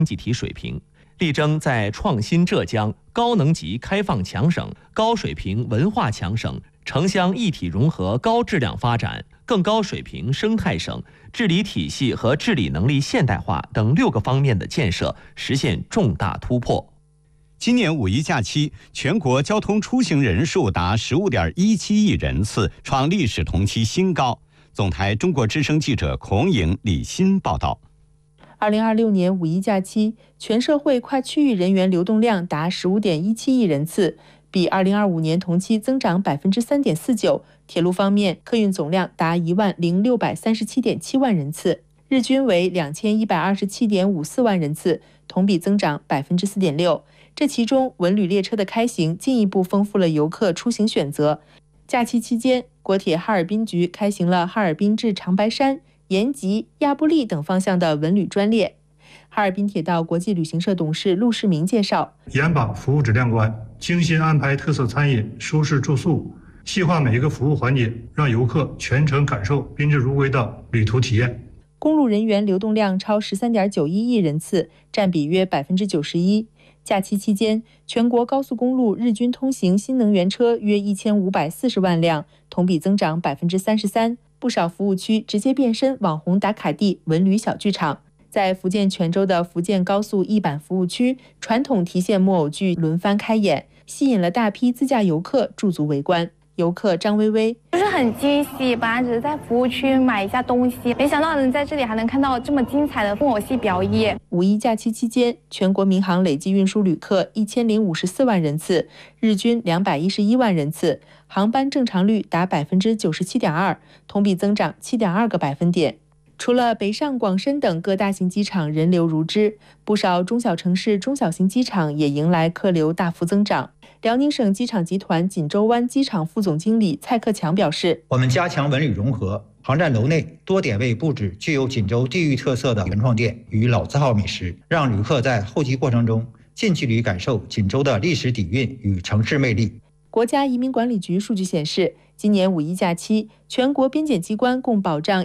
经济体水平，力争在创新浙江、高能级开放强省、高水平文化强省、城乡一体融合高质量发展、更高水平生态省、治理体系和治理能力现代化等6个方面的建设实现重大突破。 今年五一假期，全国交通出行人数达15.17亿人次，创历史同期新高。总台中国之声记者孔颖、李欣报道。 2026年五一假期，全社会跨区域人员流动量达15.17亿人次，比2025年同期增长3.49%。铁路方面，客运总量达10637.7万人次，日均为2127.54万人次，同比增长4.6%。这其中，文旅列车的开行进一步丰富了游客出行选择。假期期间，国铁哈尔滨局开行了哈尔滨至长白山、延吉、亚布力等方向的文旅专列。哈尔滨铁道国际旅行社董事陆世明介绍， 严把服务质量关，精心安排特色餐饮、舒适住宿，细化每一个服务环节，让游客全程感受宾至如归的旅途体验。 公路人员流动量超13.91亿人次，占比约91%。假期期间，全国高速公路日均通行新能源车约1540万辆，同比增长33%。不少服务区直接变身网红打卡地、文旅小剧场。在福建泉州的福建高速一板服务区，传统提线木偶剧轮番开演，吸引了大批自驾游客驻足围观。游客张薇薇就是很惊喜，本来只是在服务区买一下东西，没想到能在这里还能看到这么精彩的木偶戏表演。 五一假期期间，全国民航累计运输旅客1054万人次，日均211万人次，航班正常率达97.2%，同比增长7.2个百分点。除了北上广深等各大型机场人流如织，不少中小城市中小型机场也迎来客流大幅增长。辽宁省机场集团锦州湾机场副总经理蔡克强表示， 我们加强文旅融合，航站楼内多点位布置具有锦州地域特色的原创店与老字号美食，让旅客在候机过程中近距离感受锦州的历史底蕴与城市魅力。 国家移民管理局数据显示，今年五一假期，全国边检机关共保障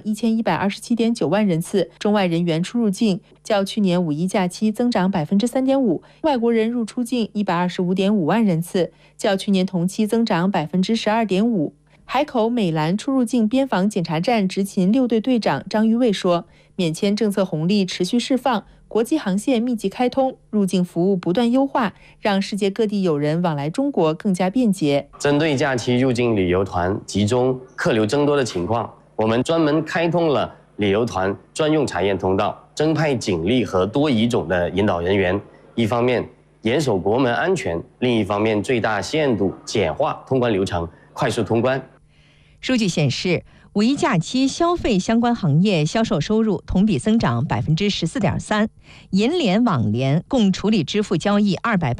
1127.9万人次中外人员出入境，较去年五一假期增长3.5%；外国人入出境125.5万人次，较去年同期增长12.5%。海口美兰出入境边防检查站执勤6队队长张玉卫说，免签政策红利持续释放，国际航线密集开通，入境服务不断优化，让世界各地友人往来中国更加便捷。 针对假期入境旅游团集中客流增多的情况，我们专门开通了旅游团专用查验通道，增派警力和多语种的引导人员，一方面严守国门安全，另一方面最大限度简化通关流程，快速通关。 数据显示，五一假期消费相关行业销售收入同比增长14.3%，银联网联共处理支付交易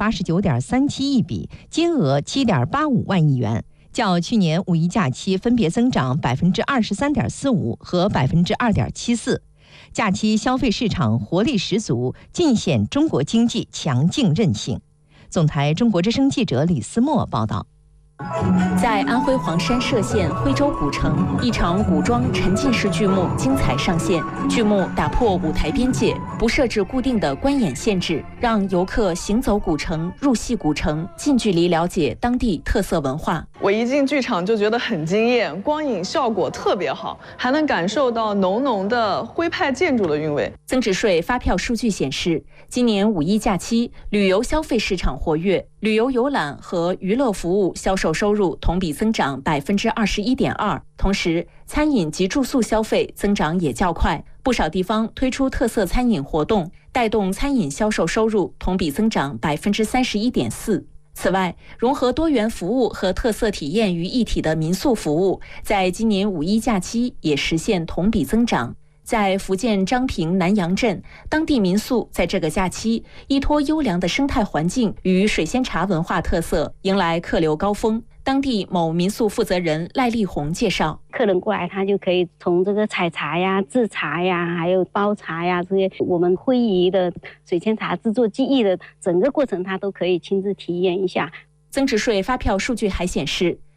289.37亿笔，金额7.85万亿元，较去年五一假期分别增长23.45%和2.74%。假期消费市场活力十足，尽显中国经济强劲韧性。总台中国之声记者李思墨报道。 在安徽黄山歙县徽州古城，一场古装沉浸式剧目精彩上线。剧目打破舞台边界，不设置固定的观演限制，让游客行走古城、入戏古城，近距离了解当地特色文化。 我一进剧场就觉得很惊艳，光影效果特别好，还能感受到浓浓的徽派建筑的韵味。 增值税发票数据显示，今年五一假期旅游消费市场活跃，旅游游览和娱乐服务销售收入同比增长21.2%，同时餐饮及住宿消费增长也较快，不少地方推出特色餐饮活动，带动餐饮销售收入同比增长31.4%。此外，融合多元服务和特色体验于一体的民宿服务，在今年五一假期也实现同比增长。在福建漳平南阳镇，当地民宿在这个假期依托优良的生态环境与水仙茶文化特色，迎来客流高峰。当地某民宿负责人赖丽红介绍， 客人过来他就可以从这个采茶呀、制茶呀，还有包茶呀，这些我们徽仪的水仙茶制作技艺的整个过程他都可以亲自体验一下。 增值税发票数据还显示，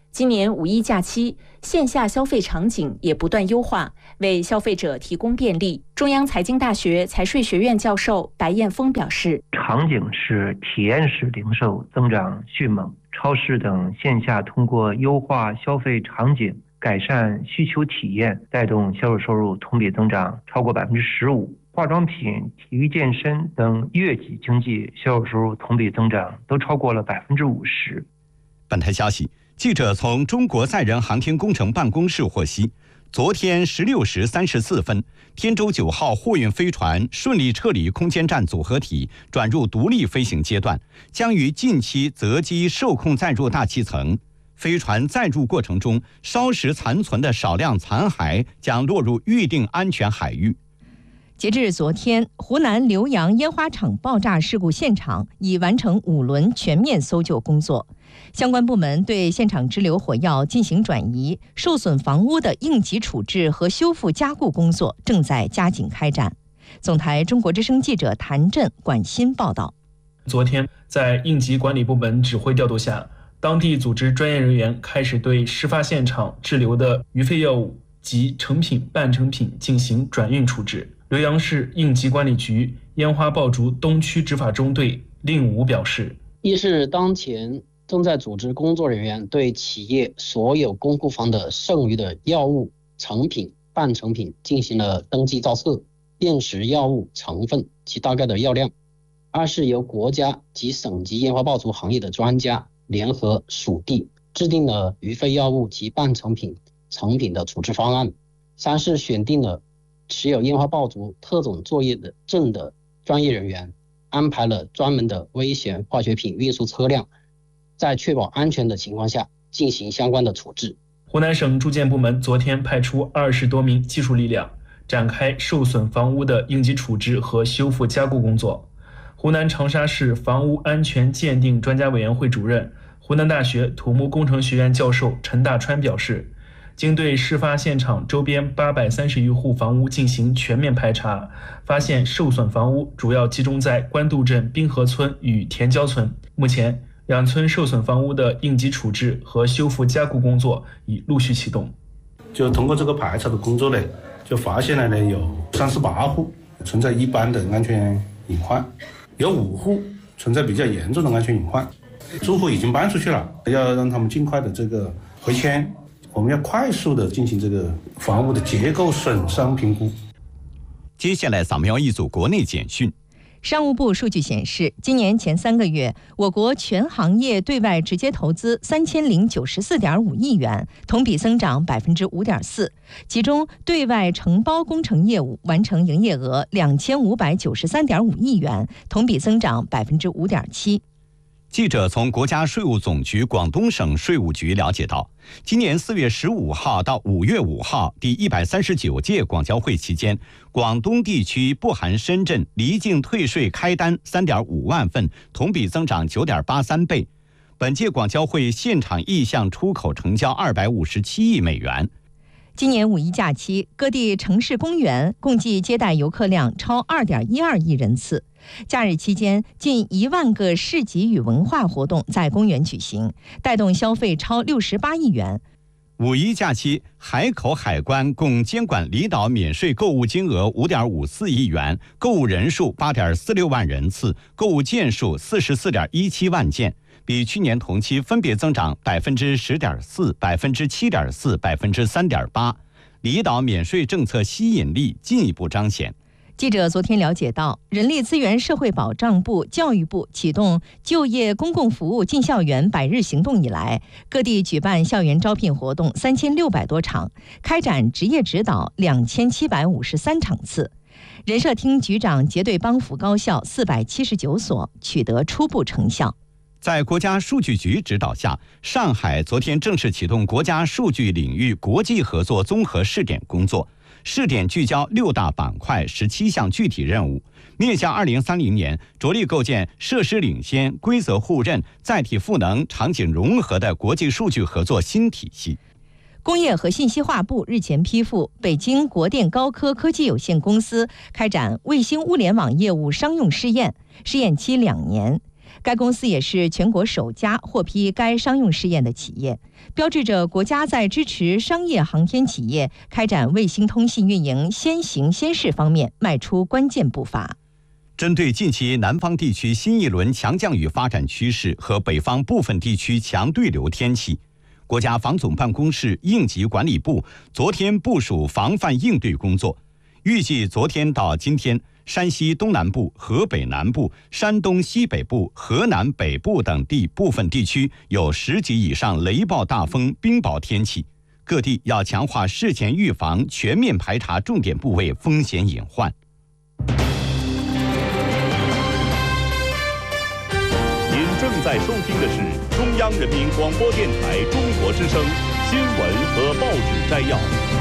今年五一假期，线下消费场景也不断优化，为消费者提供便利。中央财经大学财税学院教授白彦峰表示， 场景是体验式零售增长迅猛，超市等线下通过优化消费场景，改善需求体验，带动销售收入同比增长超过15%。化妆品、体育健身等月季经济销售收入同比增长都超过了50%。 本台消息，记者从中国载人航天工程办公室获悉，昨天16时34分，天舟9号货运飞船顺利撤离空间站组合体，转入独立飞行阶段，将于近期择机受控载入大气层。飞船载入过程中，烧蚀残存的少量残骸将落入预定安全海域。 截至昨天，湖南浏阳烟花厂爆炸事故现场已完成5轮全面搜救工作，相关部门对现场支流火药进行转移，受损房屋的应急处置和修复加固工作正在加紧开展。总台中国之声记者谭震、管鑫报道。 昨天，在应急管理部门指挥调度下，当地组织专业人员开始对事发现场滞留的余废药物及成品、半成品进行转运处置。浏阳市应急管理局烟花爆竹东区执法中队令武表示， 一是当前正在组织工作人员对企业所有公库房的剩余的药物、成品、半成品进行了登记造册，辨识药物成分及大概的药量。二是由国家及省级烟花爆竹行业的专家联合属地制定了余废药物及半成品、成品的处置方案。三是选定了持有烟花爆竹特种作业的证的专业人员，安排了专门的危险化学品运输车辆，在确保安全的情况下进行相关的处置。 湖南省住建部门昨天派出20多名技术力量，展开受损房屋的应急处置和修复加固工作。湖南长沙市房屋安全鉴定专家委员会主任、湖南大学土木工程学院教授陈大川表示，经对事发现场周边830余户房屋进行全面排查，发现受损房屋主要集中在官渡镇滨河村与田郊村。目前2村受损房屋的应急处置和修复加固工作已陆续启动。 就通过这个排查的工作呢，就发现了有38户存在一般的安全隐患，有5户存在比较严重的安全隐患。住户已经搬出去了，要让他们尽快的这个回迁。我们要快速的进行这个房屋的结构损伤评估。 接下来扫描一组国内简讯。 商务部数据显示，今年前3个月，我国全行业对外直接投资3094.5亿元，同比增长5.4%。其中，对外承包工程业务完成营业额2593.5亿元，同比增长5.7%。 记者从国家税务总局广东省税务局了解到，今年4月15号到5月5号第139届广交会期间，广东地区不含深圳离境退税开单3.5万份，同比增长9.83倍。本届广交会现场意向出口成交257亿美元。 今年五一假期，各地城市公园共计接待游客量超2.12亿人次。假日期间，近1万个市集与文化活动在公园举行，带动消费超68亿元。 五一假期，海口海关共监管离岛免税购物金额5.54亿元，购物人数8.46万人次，购物件数44.17万件，比去年同期分别增长10.4%、7.4%、3.8%。离岛免税政策吸引力进一步彰显。 记者昨天了解到，人力资源社会保障部、教育部启动就业公共服务进校园100日行动以来，各地举办校园招聘活动3600多场，开展职业指导2753场次。人社厅局长结对帮扶高校479所，取得初步成效。 在国家数据局指导下，上海昨天正式启动国家数据领域国际合作综合试点工作。试点聚焦6大板块17项具体任务，面向2030年，着力构建设施领先、规则互认、载体赋能、场景融合的国际数据合作新体系。 工业和信息化部日前批复北京国电高科科技有限公司开展卫星物联网业务商用试验，试验期2年。 该公司也是全国首家获批该商用试验的企业，标志着国家在支持商业航天企业开展卫星通信运营先行先试方面迈出关键步伐。 针对近期南方地区新一轮强降雨发展趋势和北方部分地区强对流天气，国家防总办公室应急管理部昨天部署防范应对工作，预计昨天到今天，山西东南部、河北南部、山东西北部、河南北部等地部分地区有10级以上雷暴大风、冰雹天气，各地要强化事前预防，全面排查重点部位风险隐患。 您正在收听的是中央人民广播电台中国之声新闻和报纸摘要。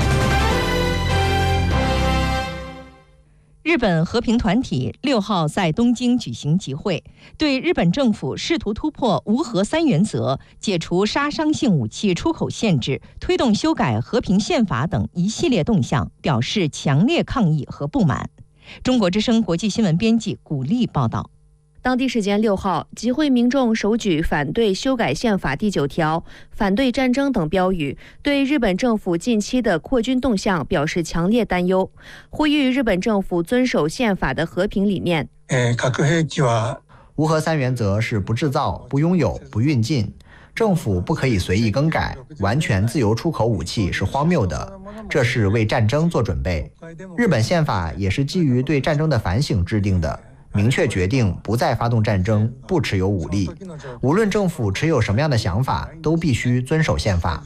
日本和平团体6号在东京举行集会，对日本政府试图突破无核3原则、解除杀伤性武器出口限制、推动修改和平宪法等一系列动向表示强烈抗议和不满。中国之声国际新闻编辑古丽报道。 当地时间6号，集会民众手举反对修改宪法第9条、反对战争等标语，对日本政府近期的扩军动向表示强烈担忧，呼吁日本政府遵守宪法的和平理念。 无核3原则是不制造、不拥有、不运进，政府不可以随意更改，完全自由出口武器是荒谬的，这是为战争做准备。日本宪法也是基于对战争的反省制定的，明确决定不再发动战争，不持有武力。无论政府持有什么样的想法，都必须遵守宪法。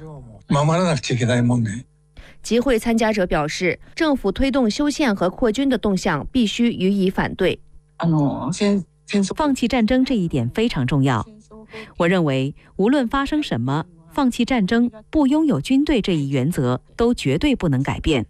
集会参加者表示，政府推动修宪和扩军的动向必须予以反对。 放弃战争这一点非常重要。我认为，无论发生什么，放弃战争、不拥有军队这一原则都绝对不能改变。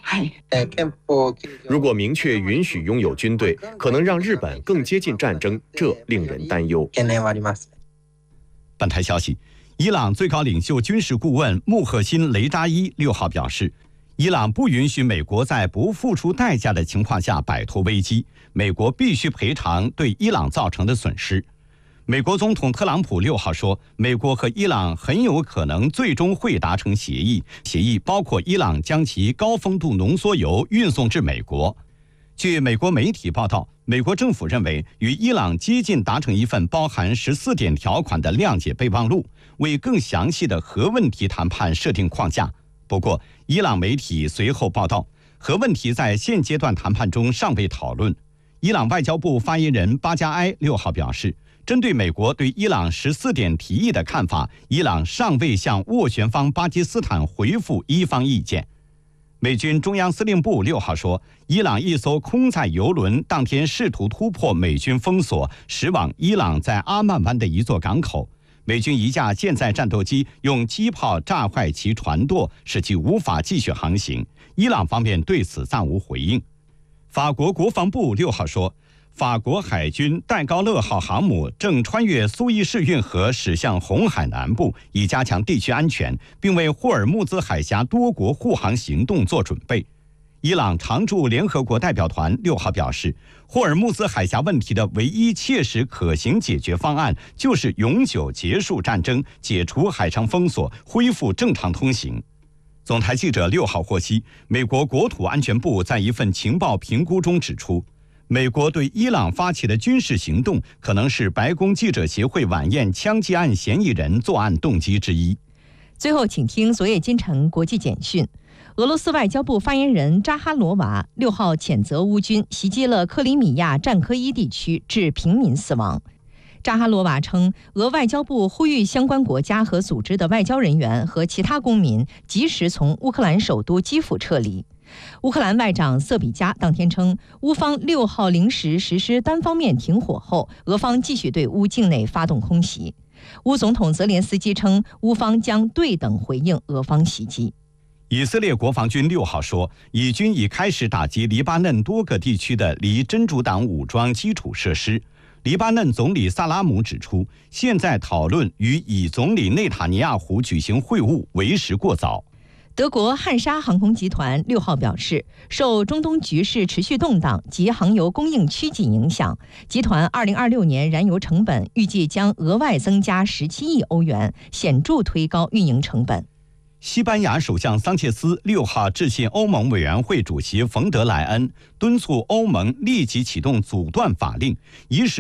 如果明确允许拥有军队，可能让日本更接近战争，这令人担忧。 本台消息，伊朗最高领袖军事顾问穆赫辛·雷扎伊6号表示，伊朗不允许美国在不付出代价的情况下摆脱危机，美国必须赔偿对伊朗造成的损失。美国总统特朗普6号说，美国和伊朗很有可能最终会达成协议，协议包括伊朗将其高丰度浓缩铀运送至美国。据美国媒体报道，美国政府认为与伊朗接近达成一份包含14点条款的谅解备忘录，为更详细的核问题谈判设定框架。不过，伊朗媒体随后报道，核问题在现阶段谈判中尚未讨论。伊朗外交部发言人巴加埃6号表示，针对美国对伊朗14点提议的看法，伊朗尚未向斡旋方巴基斯坦回复伊方意见。美军中央司令部6号说，伊朗一艘空载油轮当天试图突破美军封锁，驶往伊朗在阿曼湾的一座港口。美军一架舰载战斗机用机炮炸坏其船舵，使其无法继续航行。伊朗方面对此暂无回应。法国国防部6号说，法国海军戴高乐号航母正穿越苏伊士运河驶向红海南部，以加强地区安全，并为霍尔木兹海峡多国护航行动做准备。伊朗常驻联合国代表团6号表示，霍尔木兹海峡问题的唯一切实可行解决方案就是永久结束战争，解除海上封锁，恢复正常通行。总台记者6号获悉，美国国土安全部在一份情报评估中指出，美国对伊朗发起的军事行动可能是白宫记者协会晚宴枪击案嫌疑人作案动机之一。 最后，请听昨夜今晨国际简讯。俄罗斯外交部发言人扎哈罗娃6号谴责乌军袭击了克里米亚战科伊地区，致平民死亡。扎哈罗娃称，俄外交部呼吁相关国家和组织的外交人员和其他公民及时从乌克兰首都基辅撤离。乌克兰外长瑟比加当天称，乌方6号临时实施单方面停火后，俄方继续对乌境内发动空袭。乌总统泽连斯基称，乌方将对等回应俄方袭击。 以色列国防军6号说，以军已开始打击黎巴嫩多个地区的离真主党武装基础设施。黎巴嫩总理萨拉姆指出，现在讨论与以总理内塔尼亚胡举行会晤为时过早。 德国汉莎航空集团6号表示，受中东局势持续动荡及航油供应趋紧影响，集团2026年燃油成本预计将额外增加17亿欧元，显著推高运营成本。 西班牙首相桑切斯6号致信欧盟委员会主席冯德莱恩，敦促欧盟立即启动阻断法令，以使